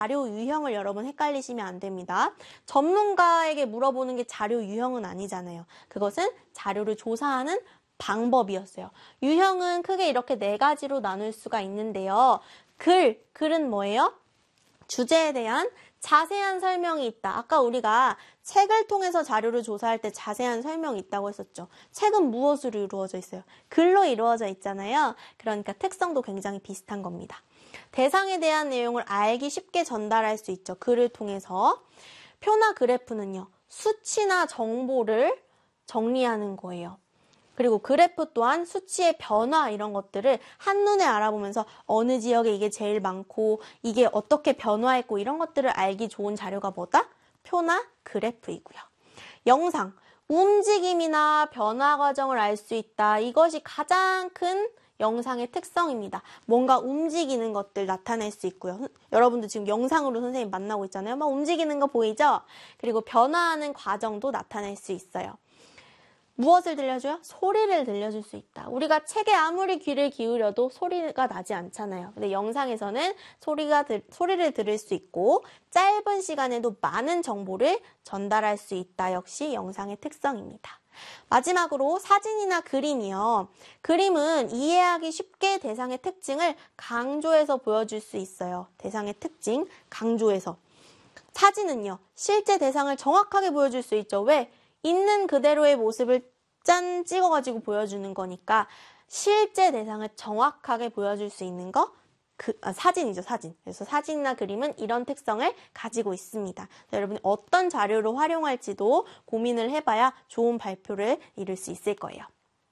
자료 유형을 여러분 헷갈리시면 안 됩니다. 전문가에게 물어보는 게 자료 유형은 아니잖아요. 그것은 자료를 조사하는 방법이었어요. 유형은 크게 이렇게 4가지로 나눌 수가 있는데요. 글은 뭐예요? 주제에 대한 자세한 설명이 있다. 아까 우리가 책을 통해서 자료를 조사할 때 자세한 설명이 있다고 했었죠. 책은 무엇으로 이루어져 있어요? 글로 이루어져 있잖아요. 그러니까 특성도 굉장히 비슷한 겁니다. 대상에 대한 내용을 알기 쉽게 전달할 수 있죠. 글을 통해서. 표나 그래프는요. 수치나 정보를 정리하는 거예요. 그리고 그래프 또한 수치의 변화 이런 것들을 한눈에 알아보면서 어느 지역에 이게 제일 많고 이게 어떻게 변화했고 이런 것들을 알기 좋은 자료가 뭐다? 표나 그래프이고요. 영상, 움직임이나 변화 과정을 알 수 있다. 이것이 가장 큰 영상의 특성입니다. 뭔가 움직이는 것들 나타낼 수 있고요. 여러분도 지금 영상으로 선생님 만나고 있잖아요. 막 움직이는 거 보이죠? 그리고 변화하는 과정도 나타낼 수 있어요. 무엇을 들려줘요? 소리를 들려줄 수 있다. 우리가 책에 아무리 귀를 기울여도 소리가 나지 않잖아요. 근데 영상에서는 소리를 들을 수 있고 짧은 시간에도 많은 정보를 전달할 수 있다. 역시 영상의 특성입니다. 마지막으로 사진이나 그림이요. 그림은 이해하기 쉽게 대상의 특징을 강조해서 보여줄 수 있어요. 대상의 특징, 강조해서. 사진은요. 실제 대상을 정확하게 보여줄 수 있죠. 왜? 있는 그대로의 모습을 짠 찍어가지고 보여주는 거니까 실제 대상을 정확하게 보여줄 수 있는 거 사진이죠, 사진. 그래서 사진이나 그림은 이런 특성을 가지고 있습니다. 여러분이 어떤 자료를 활용할지도 고민을 해봐야 좋은 발표를 이룰 수 있을 거예요.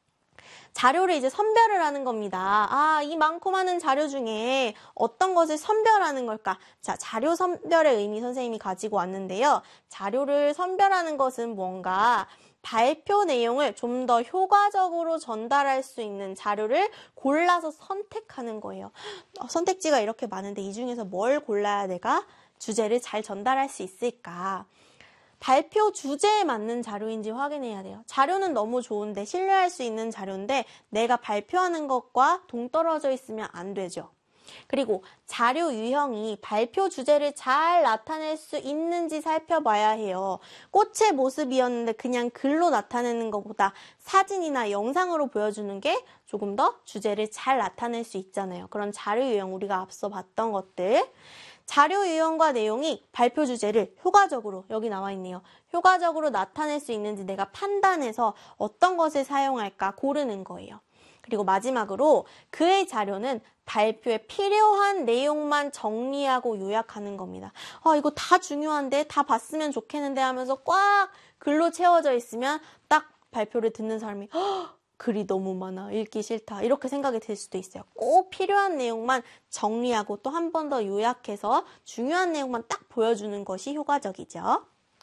자료를 이제 선별을 하는 겁니다. 이 많고 많은 자료 중에 어떤 것을 선별하는 걸까? 자, 자료 선별의 의미 선생님이 가지고 왔는데요. 자료를 선별하는 것은 뭔가 발표 내용을 좀 더 효과적으로 전달할 수 있는 자료를 골라서 선택하는 거예요. 선택지가 이렇게 많은데 이 중에서 뭘 골라야 내가 주제를 잘 전달할 수 있을까? 발표 주제에 맞는 자료인지 확인해야 돼요. 자료는 너무 좋은데 신뢰할 수 있는 자료인데 내가 발표하는 것과 동떨어져 있으면 안 되죠. 그리고 자료 유형이 발표 주제를 잘 나타낼 수 있는지 살펴봐야 해요. 꽃의 모습이었는데 그냥 글로 나타내는 것보다 사진이나 영상으로 보여주는 게 조금 더 주제를 잘 나타낼 수 있잖아요. 그런 자료 유형 우리가 앞서 봤던 것들. 자료 유형과 내용이 발표 주제를 효과적으로, 여기 나와 있네요. 효과적으로 나타낼 수 있는지 내가 판단해서 어떤 것을 사용할까 고르는 거예요. 그리고 마지막으로 그의 자료는 발표에 필요한 내용만 정리하고 요약하는 겁니다. 이거 다 중요한데 다 봤으면 좋겠는데 하면서 꽉 글로 채워져 있으면 딱 발표를 듣는 사람이 글이 너무 많아, 읽기 싫다 이렇게 생각이 들 수도 있어요. 꼭 필요한 내용만 정리하고 또 한 번 더 요약해서 중요한 내용만 딱 보여주는 것이 효과적이죠.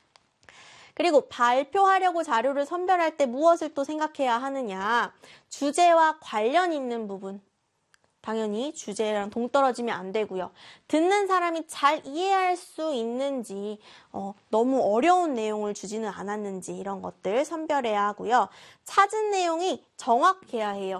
그리고 발표하려고 자료를 선별할 때 무엇을 또 생각해야 하느냐. 주제와 관련 있는 부분. 당연히 주제랑 동떨어지면 안 되고요. 듣는 사람이 잘 이해할 수 있는지, 너무 어려운 내용을 주지는 않았는지 이런 것들 선별해야 하고요. 찾은 내용이 정확해야 해요.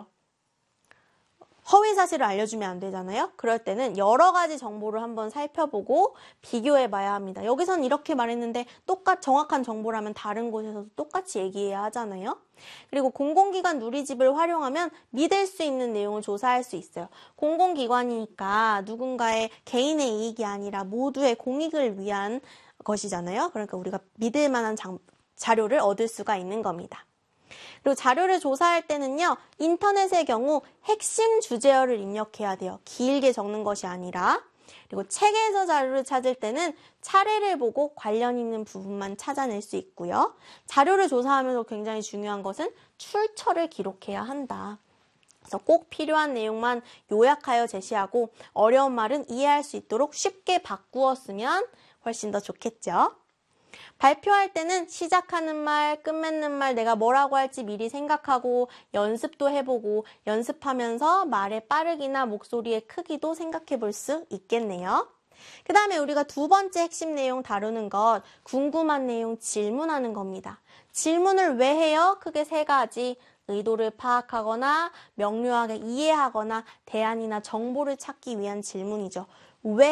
허위 사실을 알려주면 안 되잖아요. 그럴 때는 여러 가지 정보를 한번 살펴보고 비교해 봐야 합니다. 여기선 이렇게 말했는데 정확한 정보라면 다른 곳에서도 똑같이 얘기해야 하잖아요. 그리고 공공기관 누리집을 활용하면 믿을 수 있는 내용을 조사할 수 있어요. 공공기관이니까 누군가의 개인의 이익이 아니라 모두의 공익을 위한 것이잖아요. 그러니까 우리가 믿을 만한 자료를 얻을 수가 있는 겁니다. 그리고 자료를 조사할 때는요. 인터넷의 경우 핵심 주제어를 입력해야 돼요. 길게 적는 것이 아니라. 그리고 책에서 자료를 찾을 때는 차례를 보고 관련 있는 부분만 찾아낼 수 있고요. 자료를 조사하면서 굉장히 중요한 것은 출처를 기록해야 한다. 그래서 꼭 필요한 내용만 요약하여 제시하고 어려운 말은 이해할 수 있도록 쉽게 바꾸어 쓰면 훨씬 더 좋겠죠. 발표할 때는 시작하는 말, 끝맺는 말 내가 뭐라고 할지 미리 생각하고 연습도 해보고 연습하면서 말의 빠르기나 목소리의 크기도 생각해 볼 수 있겠네요. 그 다음에 우리가 두 번째 핵심 내용 다루는 것, 궁금한 내용 질문하는 겁니다. 질문을 왜 해요? 크게 3가지. 의도를 파악하거나 명료하게 이해하거나 대안이나 정보를 찾기 위한 질문이죠. 왜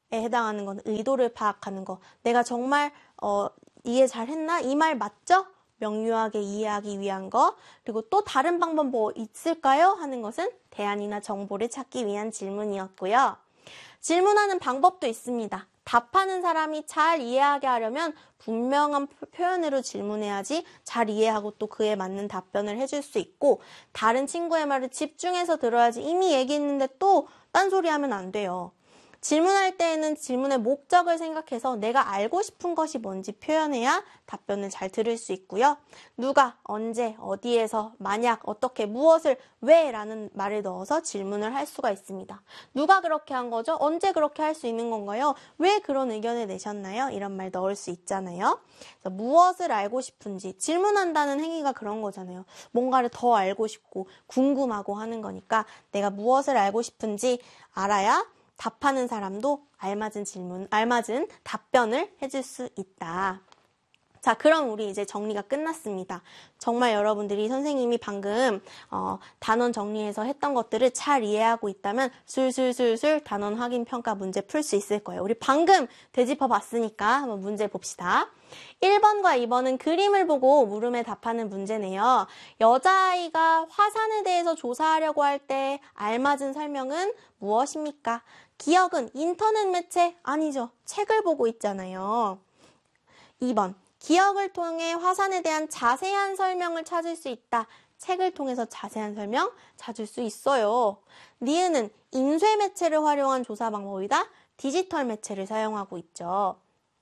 해당하는 건 의도를 파악하는 거. 내가 정말 이해 잘했나? 이 말 맞죠? 명료하게 이해하기 위한 거. 그리고 또 다른 방법 뭐 있을까요? 하는 것은 대안이나 정보를 찾기 위한 질문이었고요. 질문하는 방법도 있습니다. 답하는 사람이 잘 이해하게 하려면 분명한 표현으로 질문해야지 잘 이해하고 또 그에 맞는 답변을 해줄 수 있고, 다른 친구의 말을 집중해서 들어야지 이미 얘기했는데 또 딴소리 하면 안 돼요. 질문할 때에는 질문의 목적을 생각해서 내가 알고 싶은 것이 뭔지 표현해야 답변을 잘 들을 수 있고요. 누가, 언제, 어디에서, 만약, 어떻게, 무엇을, 왜 라는 말을 넣어서 질문을 할 수가 있습니다. 누가 그렇게 한 거죠? 언제 그렇게 할 수 있는 건가요? 왜 그런 의견을 내셨나요? 이런 말 넣을 수 있잖아요. 그래서 무엇을 알고 싶은지, 질문한다는 행위가 그런 거잖아요. 뭔가를 더 알고 싶고 궁금하고 하는 거니까 내가 무엇을 알고 싶은지 알아야 답하는 사람도 알맞은 답변을 해줄 수 있다. 자, 그럼 우리 이제 정리가 끝났습니다. 정말 여러분들이 선생님이 방금 단원 정리해서 했던 것들을 잘 이해하고 있다면 술술술술 단원 확인 평가 문제 풀 수 있을 거예요. 우리 방금 되짚어 봤으니까 한번 문제 봅시다. 1번과 2번은 그림을 보고 물음에 답하는 문제네요. 여자아이가 화산에 대해서 조사하려고 할 때 알맞은 설명은 무엇입니까? 기억은 인터넷 매체? 아니죠. 책을 보고 있잖아요. 2번. 기억을 통해 화산에 대한 자세한 설명을 찾을 수 있다. 책을 통해서 자세한 설명 찾을 수 있어요. 니은은 인쇄 매체를 활용한 조사 방법이다. 디지털 매체를 사용하고 있죠.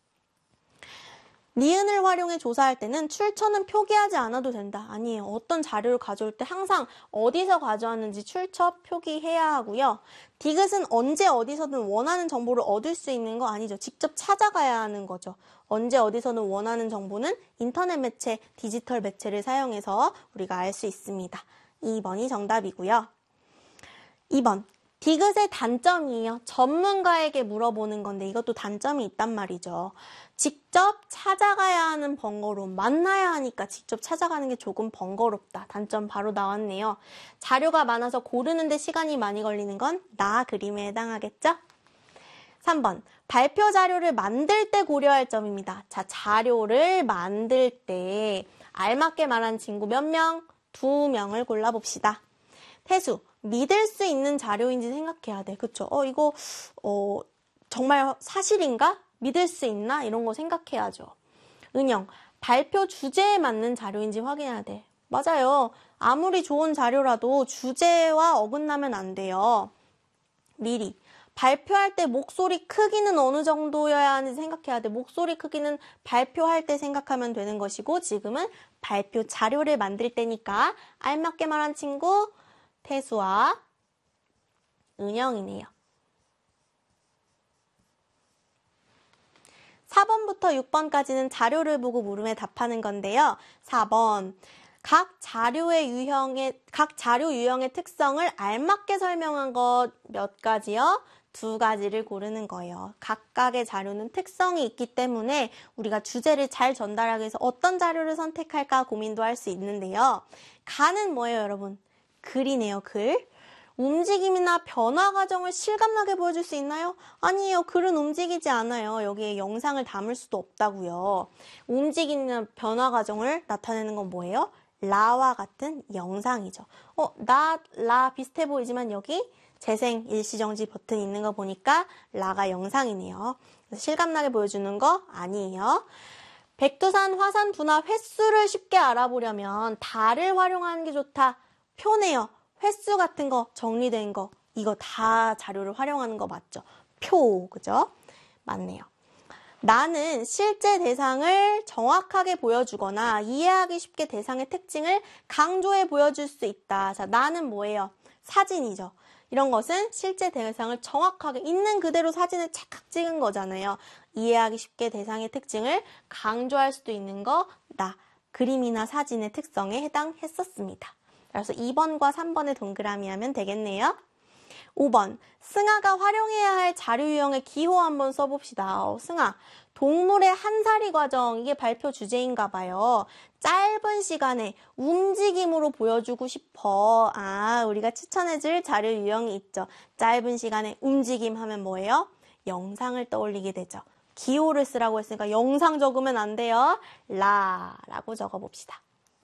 니은을 활용해 조사할 때는 출처는 표기하지 않아도 된다. 아니에요. 어떤 자료를 가져올 때 항상 어디서 가져왔는지 출처 표기해야 하고요. 디귿은 언제 어디서든 원하는 정보를 얻을 수 있는 거 아니죠. 직접 찾아가야 하는 거죠. 언제 어디서든 원하는 정보는 인터넷 매체, 디지털 매체를 사용해서 우리가 알 수 있습니다. 2번이 정답이고요. 2번. 디귿의 단점이에요. 전문가에게 물어보는 건데 이것도 단점이 있단 말이죠. 직접 찾아가야 하는 번거로움, 만나야 하니까 직접 찾아가는 게 조금 번거롭다. 단점 바로 나왔네요. 자료가 많아서 고르는데 시간이 많이 걸리는 건 나 그림에 해당하겠죠? 3번. 발표 자료를 만들 때 고려할 점입니다. 자, 자료를 만들 때 알맞게 말한 친구 몇 명? 2명을 골라봅시다. 태수. 믿을 수 있는 자료인지 생각해야 돼. 그쵸? 이거 정말 사실인가? 믿을 수 있나? 이런 거 생각해야죠. 은영, 발표 주제에 맞는 자료인지 확인해야 돼. 맞아요. 아무리 좋은 자료라도 주제와 어긋나면 안 돼요. 미리, 발표할 때 목소리 크기는 어느 정도여야 하는지 생각해야 돼. 목소리 크기는 발표할 때 생각하면 되는 것이고, 지금은 발표 자료를 만들 때니까 알맞게 말한 친구 태수와 은영이네요. 4번부터 6번까지는 자료를 보고 물음에 답하는 건데요. 4번. 각 자료 유형의 특성을 알맞게 설명한 것 몇 가지요? 2가지를 고르는 거예요. 각각의 자료는 특성이 있기 때문에 우리가 주제를 잘 전달하기 위해서 어떤 자료를 선택할까 고민도 할 수 있는데요. 가는 뭐예요, 여러분? 글이네요, 글. 움직임이나 변화 과정을 실감나게 보여줄 수 있나요? 아니에요. 글은 움직이지 않아요. 여기에 영상을 담을 수도 없다고요. 움직임이나 변화 과정을 나타내는 건 뭐예요? 라와 같은 영상이죠. 라 비슷해 보이지만 여기 재생 일시정지 버튼 있는 거 보니까 라가 영상이네요. 그래서 실감나게 보여주는 거 아니에요. 백두산 화산 분화 횟수를 쉽게 알아보려면 달을 활용하는 게 좋다. 표네요. 횟수 같은 거 정리된 거 이거 다 자료를 활용하는 거 맞죠? 표, 그죠? 맞네요. 나는 실제 대상을 정확하게 보여주거나 이해하기 쉽게 대상의 특징을 강조해 보여줄 수 있다. 자, 나는 뭐예요? 사진이죠. 이런 것은 실제 대상을 정확하게 있는 그대로 사진을 착각 찍은 거잖아요. 이해하기 쉽게 대상의 특징을 강조할 수도 있는 거 나. 그림이나 사진의 특성에 해당했었습니다. 그래서 2번과 3번의 동그라미 하면 되겠네요. 5번. 승아가 활용해야 할 자료 유형의 기호 한번 써봅시다. 승아. 동물의 한살이 과정. 이게 발표 주제인가 봐요. 짧은 시간에 움직임으로 보여주고 싶어. 우리가 추천해줄 자료 유형이 있죠. 짧은 시간에 움직임 하면 뭐예요? 영상을 떠올리게 되죠. 기호를 쓰라고 했으니까 영상 적으면 안 돼요. 라라고 적어봅시다.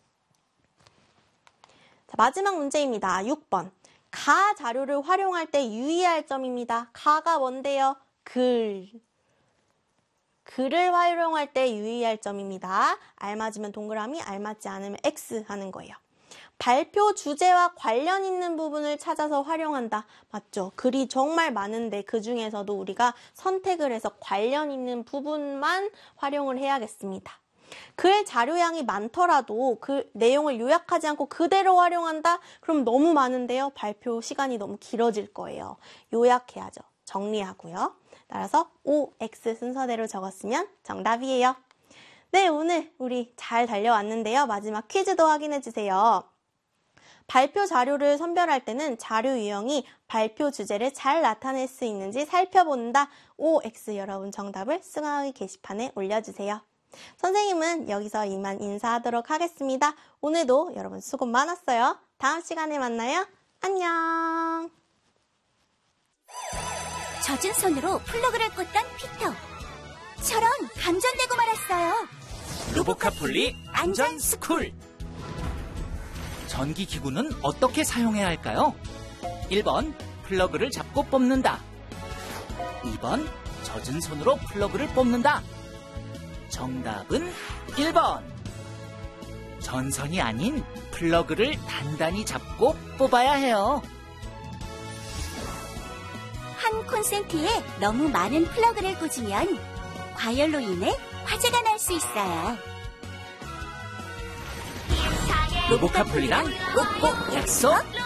자, 마지막 문제입니다. 6번. 가 자료를 활용할 때 유의할 점입니다. 가가 뭔데요? 글을 활용할 때 유의할 점입니다. 알맞으면 동그라미, 알맞지 않으면 X 하는 거예요. 발표 주제와 관련 있는 부분을 찾아서 활용한다. 맞죠? 글이 정말 많은데 그 중에서도 우리가 선택을 해서 관련 있는 부분만 활용을 해야겠습니다. 글 자료량이 많더라도 그 내용을 요약하지 않고 그대로 활용한다? 그럼 너무 많은데요. 발표 시간이 너무 길어질 거예요. 요약해야죠. 정리하고요. 따라서 OX 순서대로 적었으면 정답이에요. 네, 오늘 우리 잘 달려왔는데요. 마지막 퀴즈도 확인해주세요. 발표 자료를 선별할 때는 자료 유형이 발표 주제를 잘 나타낼 수 있는지 살펴본다. OX 여러분 정답을 수강하기 게시판에 올려주세요. 선생님은 여기서 이만 인사하도록 하겠습니다. 오늘도 여러분 수고 많았어요. 다음 시간에 만나요. 안녕. 젖은 손으로 플러그를 꽂던 피터. 저런 감전되고 말았어요. 로보카폴리 안전스쿨. 전기기구는 어떻게 사용해야 할까요? 1번 플러그를 잡고 뽑는다. 2번 젖은 손으로 플러그를 뽑는다. 정답은 1번. 전선이 아닌 플러그를 단단히 잡고 뽑아야 해요. 한 콘센트에 너무 많은 플러그를 꽂으면 과열로 인해 화재가 날 수 있어요. 로보카폴리랑 꼭꼭 약속!